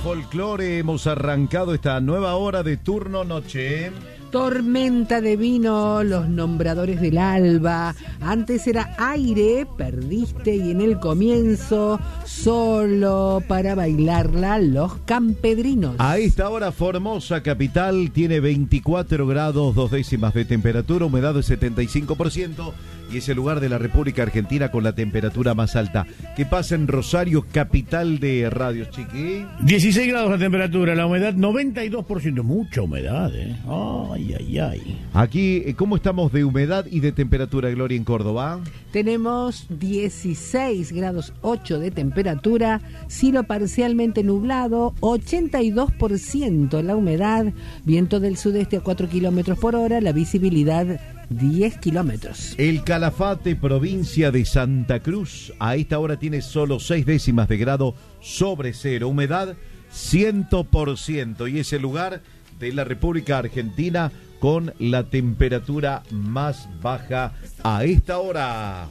folclore. Hemos arrancado esta nueva hora de turno noche. Tormenta de vino, los nombradores del alba. Antes era aire, perdiste, y en el comienzo solo para bailarla los campedrinos. A esta hora Formosa capital tiene 24 grados 2 décimas de temperatura, humedad del 75% y es el lugar de la República Argentina con la temperatura más alta. ¿Qué pasa en Rosario, capital de Radio Chiqui? 16 grados la temperatura, la humedad 92%, mucha humedad, Ay, ay, ay. Aquí, ¿cómo estamos de humedad y de temperatura, Gloria, en Córdoba? Tenemos 16 grados 8 de temperatura, cielo parcialmente nublado, 82% la humedad, viento del sudeste a 4 kilómetros por hora, la visibilidad 10 kilómetros. El Calafate, provincia de Santa Cruz, a esta hora tiene solo 6 décimas de grado sobre cero, humedad 100% y es el lugar de la República Argentina con la temperatura más baja a esta hora.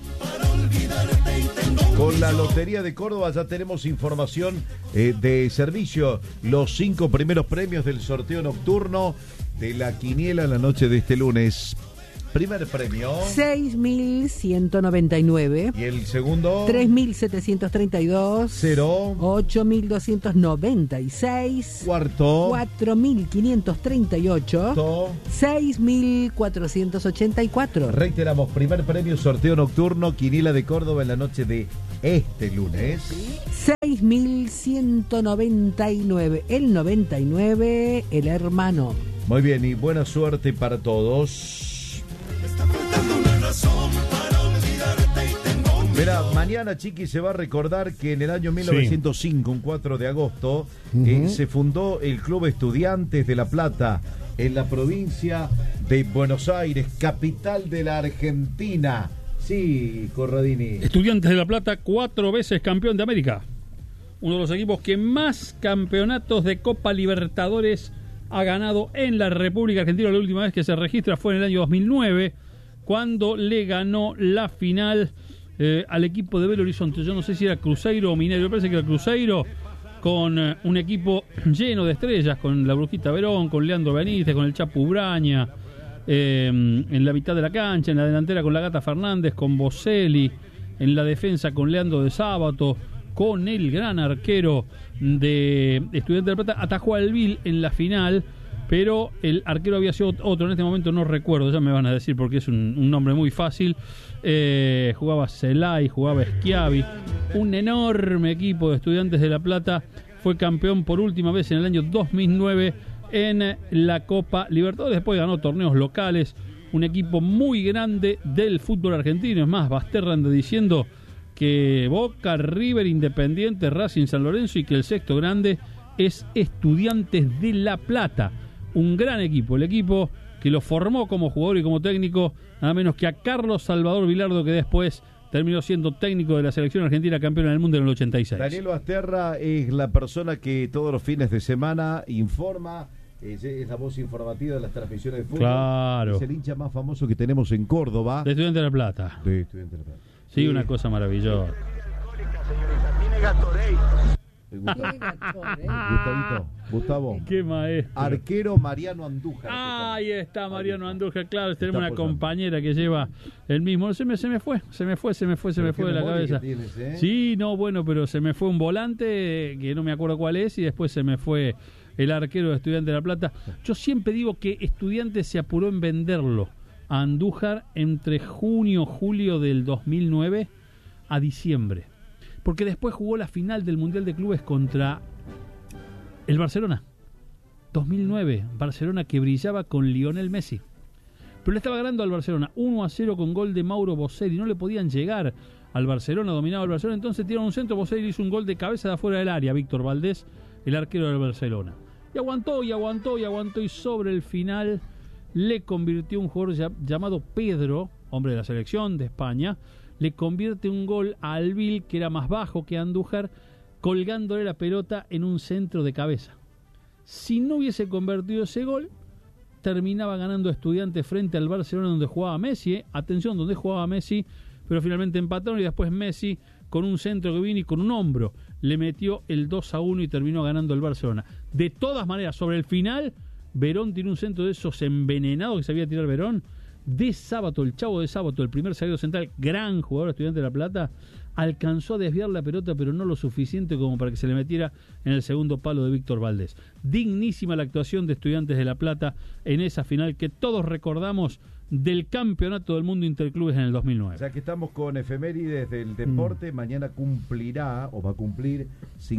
Con la Lotería de Córdoba ya tenemos información de servicio. Los 5 primeros premios del sorteo nocturno de la quiniela la noche de este lunes. Primer premio 6.199. Y el segundo 3.732. 0. 8.296. Cuarto 4.538. 6.484. Reiteramos, primer premio sorteo nocturno quiniela de Córdoba en la noche de este lunes. 6.199. El 99, el hermano. Muy bien, y buena suerte para todos. Mira, mañana, Chiqui, se va a recordar que en el año 1905, un 4 de agosto, se fundó el Club Estudiantes de La Plata en la provincia de Buenos Aires, capital de la Argentina. Sí, Corradini. Estudiantes de La Plata, 4 veces campeón de América. Uno de los equipos que más campeonatos de Copa Libertadores ha ganado en la República Argentina. La última vez que se registra fue en el año 2009, cuando le ganó la final al equipo de Belo Horizonte. Yo no sé si era Cruzeiro o Mineiro, me parece que era Cruzeiro, con un equipo lleno de estrellas, con la Brujita Verón, con Leandro Benítez, con el Chapu Braña, en la mitad de la cancha, en la delantera con la Gata Fernández, con Boselli, en la defensa con Leandro de Sábato, con el gran arquero de Estudiantes de La Plata. Atajó al Vil en la final, pero el arquero había sido otro, en este momento no recuerdo, ya me van a decir porque es un nombre muy fácil. Jugaba Celay, jugaba Schiavi, un enorme equipo de Estudiantes de La Plata. Fue campeón por última vez en el año 2009 en la Copa Libertadores. Después ganó torneos locales, un equipo muy grande del fútbol argentino. Es más, Basterra anda diciendo que Boca, River, Independiente, Racing, San Lorenzo y que el sexto grande es Estudiantes de La Plata. Un gran equipo, el equipo que lo formó como jugador y como técnico, nada menos que a Carlos Salvador Vilardo, que después terminó siendo técnico de la selección argentina campeona del mundo en el 86. Daniel Basterra es la persona que todos los fines de semana informa, es la voz informativa de las transmisiones de fútbol. Claro. Es el hincha más famoso que tenemos en Córdoba. De Estudiantes de La Plata. De Estudiantes de La Plata. Sí, una cosa maravillosa. Gustavo. Qué maestro. Arquero Mariano Andújar. Ahí está Mariano Andújar, claro, tenemos una compañera que lleva el mismo. Se me fue de la cabeza. Tienes, Sí, no, bueno, pero se me fue un volante que no me acuerdo cuál es y después se me fue el arquero de Estudiantes de La Plata. Yo siempre digo que Estudiantes se apuró en venderlo a Andújar entre julio del 2009 a diciembre. Porque después jugó la final del Mundial de Clubes contra el Barcelona. 2009, Barcelona que brillaba con Lionel Messi. Pero le estaba ganando al Barcelona 1-0 con gol de Mauro Boselli. No le podían llegar al Barcelona, dominaba el Barcelona. Entonces tiraron un centro, Boselli hizo un gol de cabeza de afuera del área. Víctor Valdés, el arquero del Barcelona. Y aguantó y sobre el final le convirtió un jugador llamado Pedro, hombre de la selección de España. Le convierte un gol a Albil, que era más bajo que Andújar, colgándole la pelota en un centro de cabeza. Si no hubiese convertido ese gol, terminaba ganando Estudiantes frente al Barcelona, donde jugaba Messi. Atención, donde jugaba Messi, pero finalmente empataron y después Messi, con un centro que vino y con un hombro, le metió el 2-1 y terminó ganando el Barcelona. De todas maneras, sobre el final, Verón tiene un centro de esos envenenados que sabía tirar Verón. De Sábato, el Chavo de Sábato, el primer zaguero central, gran jugador, Estudiante de La Plata, alcanzó a desviar la pelota, pero no lo suficiente como para que se le metiera en el segundo palo de Víctor Valdés. Dignísima la actuación de Estudiantes de La Plata en esa final que todos recordamos del Campeonato del Mundo Interclubes en el 2009. O sea que estamos con efemérides del deporte. Mañana cumplirá, o va a cumplir,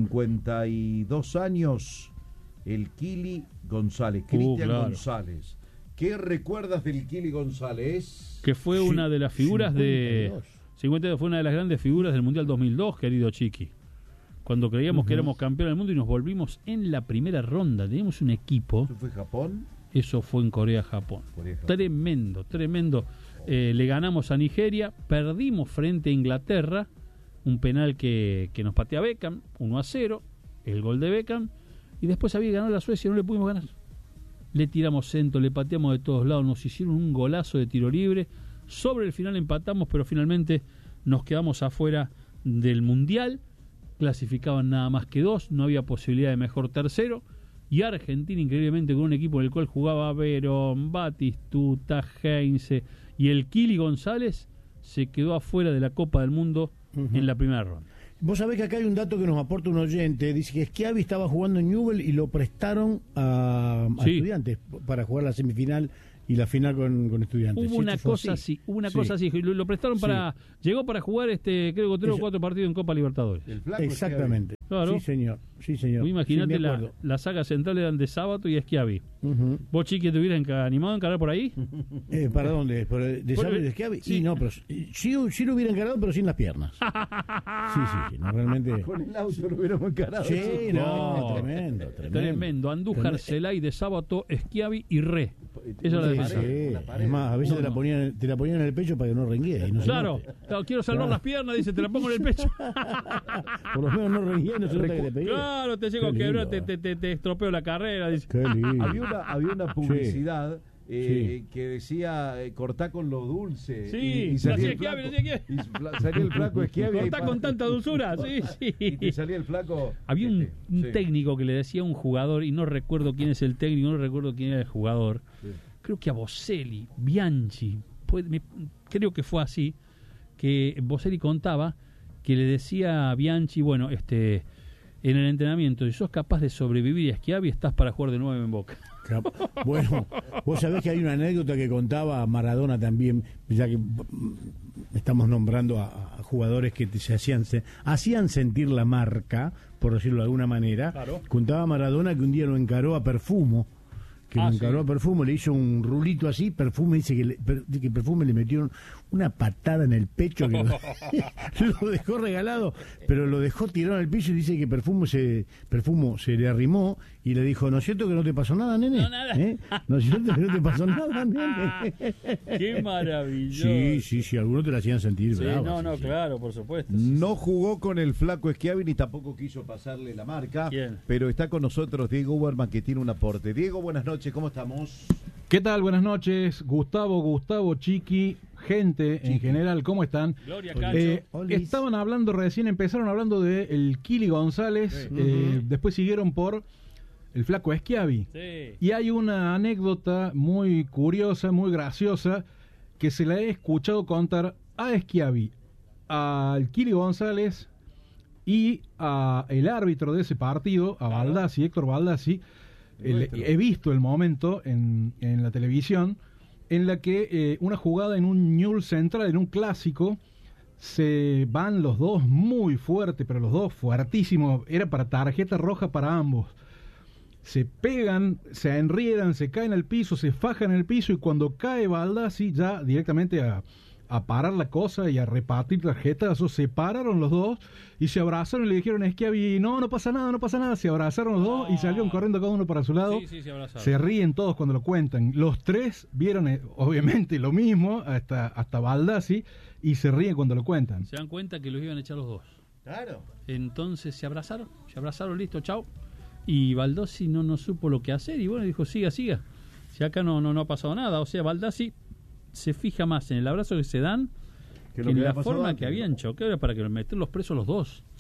52 años el Kili González, Cristian González. ¿Qué recuerdas del Kili González? Que fue una de las figuras 52, fue una de las grandes figuras del Mundial 2002, querido Chiqui. Cuando creíamos que éramos campeones del mundo y nos volvimos en la primera ronda. Teníamos un equipo. ¿Eso fue Japón? Eso fue en Corea-Japón. Tremendo, tremendo. Le ganamos a Nigeria, perdimos frente a Inglaterra, un penal que nos patea Beckham, 1-0, el gol de Beckham, y después había ganado la Suecia y no le pudimos ganar. Le tiramos centro, le pateamos de todos lados, nos hicieron un golazo de tiro libre. Sobre el final empatamos, pero finalmente nos quedamos afuera del Mundial. Clasificaban nada más que 2, no había posibilidad de mejor tercero. Y Argentina, increíblemente, con un equipo en el cual jugaba Verón, Batistuta, Heinze y el Kili González, se quedó afuera de la Copa del Mundo en la primera ronda. Vos sabés que acá hay un dato que nos aporta un oyente. Dice que Schiavi estaba jugando en Newell's y lo prestaron a Estudiantes para jugar la semifinal y la final con Estudiantes. Hubo una cosa así, cosa así. Lo prestaron para... Llegó para jugar, creo que 3 o 4 partidos en Copa Libertadores. Exactamente. Claro. Sí, señor. Imagínate, la saga central eran de Sábato y Schiavi. ¿Vos, Chiqui, te hubieras animado a encarar por ahí? ¿Para dónde? ¿De Sábato y de Schiavi? Sí. No, pero sí lo hubiera encarado, pero sin las piernas. Sí, no, realmente... Con el auto lo hubiéramos encarado. Sí, tremendo. Andújar, Celay, de Sábato, Schiavi y Re. Esa es la defensa. Es más, a veces te la ponían en el pecho para que no renguee. No claro, quiero salvar las piernas, dice, te la pongo en el pecho. Por lo menos no renguee, no se nota que te pegué. Claro, te llego a quebrar, te estropeo la carrera. Dice. Qué lindo. Había una publicidad que decía cortá con lo dulce. Sí, y salía el flaco. Salía el flaco Schiavi. Cortá con tanta dulzura, sí. Y te salía el flaco. Había un técnico que le decía a un jugador, y no recuerdo quién es el técnico, no recuerdo quién era el jugador. Sí. Creo que a Boselli, Bianchi, creo que fue así, que Boselli contaba que le decía a Bianchi, bueno, en el entrenamiento, si sos capaz de sobrevivir a Schiavi, estás para jugar de nuevo en Boca. Bueno, vos sabés que hay una anécdota que contaba Maradona también, ya que estamos nombrando a jugadores que se hacían sentir la marca, por decirlo de alguna manera. Claro. Contaba Maradona que un día lo encaró a Perfumo, a Perfumo, le hizo un rulito así, Perfume dice que Perfume le metió una patada en el pecho que lo dejó regalado, pero lo dejó tirado en el piso y dice que Perfumo se le arrimó y le dijo, ¿no es cierto que no te pasó nada, nene? No, nada. ¿No es cierto que no te pasó nada, nene? Qué maravilloso. Sí, algunos te la hacían sentir bravo. Sí. Claro, por supuesto. No jugó con el flaco Schiavi ni tampoco quiso pasarle la marca. ¿Quién? Pero está con nosotros Diego Uberman, que tiene un aporte. Diego, buenas noches, ¿cómo estamos? ¿Qué tal? Buenas noches, Gustavo, Chiqui, gente en general, ¿cómo están? Gloria, Cacho. Estaban hablando recién, empezaron hablando de el Kili González, después siguieron por el flaco Schiavi. Sí. Y hay una anécdota muy curiosa, muy graciosa, que se la he escuchado contar a Schiavi, al Kili González y a el árbitro de ese partido, a Baldassi, Héctor Baldassi. He visto el momento en la televisión en la que una jugada en un Newell's Central, en un clásico, se van los dos muy fuerte, pero los dos fuertísimos, era para tarjeta roja para ambos. Se pegan, se enriedan, se caen al piso, se fajan en el piso, y cuando cae Baldassi ya directamente a parar la cosa y a repartir tarjetas, se pararon los dos y se abrazaron y le dijeron a Schiavi, no pasa nada, se abrazaron los dos y salieron corriendo cada uno para su lado. Sí, se abrazaron. Se ríen todos cuando lo cuentan. Los tres vieron obviamente lo mismo, hasta Baldassi, y se ríen cuando lo cuentan. Se dan cuenta que los iban a echar los dos. Claro. Entonces se abrazaron, listo, chao. Y Baldassi no supo lo que hacer y bueno, dijo, siga. Si acá no ha pasado nada, o sea, Baldassi se fija más en el abrazo que se dan que en la forma que habían chocado para que meterlos presos los dos.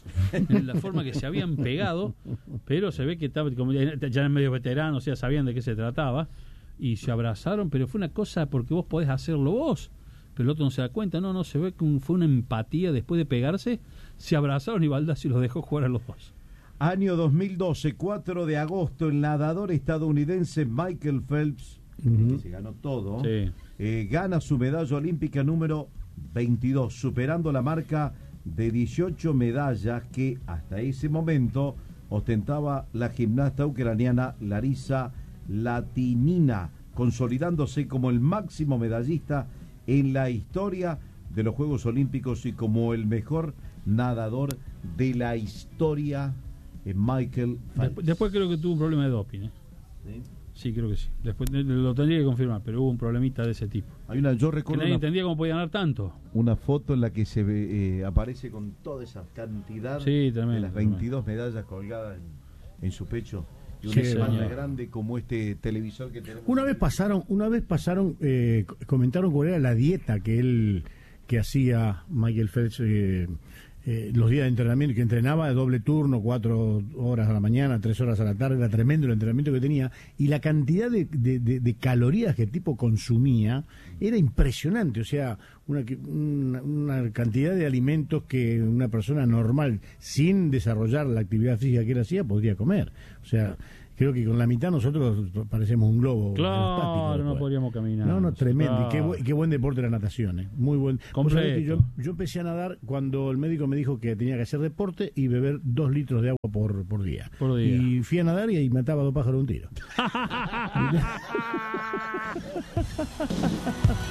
en la forma que se habían pegado, pero se ve que estaba, como ya eran medio veteranos, o sea, sabían de qué se trataba, y se abrazaron, pero fue una cosa porque vos podés hacerlo vos, pero el otro no se da cuenta, no, se ve que fue una empatía después de pegarse, se abrazaron y Baldassi los dejó jugar a los dos. Año 2012, 4 de agosto, el nadador estadounidense Michael Phelps, que se ganó todo, gana su medalla olímpica número 22, superando la marca de 18 medallas que hasta ese momento ostentaba la gimnasta ucraniana Larisa Latinina, consolidándose como el máximo medallista en la historia de los Juegos Olímpicos y como el mejor nadador de la historia, Michael Phelps. Después creo que tuvo un problema de doping, ¿eh? Sí, creo que sí. Después lo tendría que confirmar, pero hubo un problemita de ese tipo. Yo recuerdo que nadie entendía cómo podía ganar tanto. Una foto en la que se ve, aparece con toda esa cantidad de las 22 medallas colgadas en su pecho. Y una espalda grande como este televisor que tenemos. Una vez pasaron, comentaron cuál era la dieta que hacía Michael Phelps los días de entrenamiento, que entrenaba de doble turno, 4 horas a la mañana, 3 horas a la tarde, era tremendo el entrenamiento que tenía, y la cantidad de calorías que el tipo consumía era impresionante, o sea, una cantidad de alimentos que una persona normal, sin desarrollar la actividad física que él hacía, podría comer. O sea, creo que con la mitad nosotros parecemos un globo. Claro, no podríamos caminar. No, tremendo. Claro. Y qué buen deporte la natación, Muy buen. Yo empecé a nadar cuando el médico me dijo que tenía que hacer deporte y beber 2 litros de agua por día. Y fui a nadar y mataba 2 pájaros de un tiro.